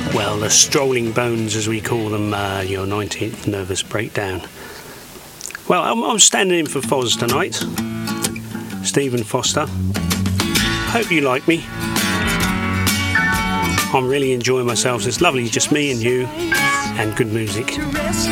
Well, the Strolling Bones, as we call them, your 19th Nervous Breakdown. Well, I'm standing in for Foz tonight. Stephen Foster. Hope you like me. I'm really enjoying myself. It's lovely, just me and you, and good music.